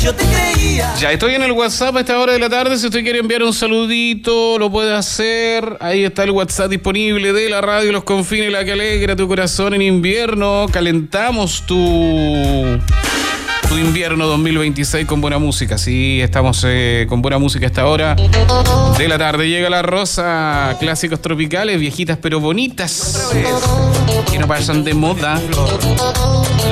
yo te creía. Ya estoy en el WhatsApp a esta hora de la tarde. Si usted quiere enviar un saludito, lo puede hacer. Ahí está el WhatsApp disponible de la radio Los Confines, la que alegra tu corazón en invierno. Calentamos tu invierno 2026 con buena música. Sí, estamos con buena música a esta hora de la tarde. Llega La Rosa, clásicos tropicales, viejitas pero bonitas, que no pasan de moda.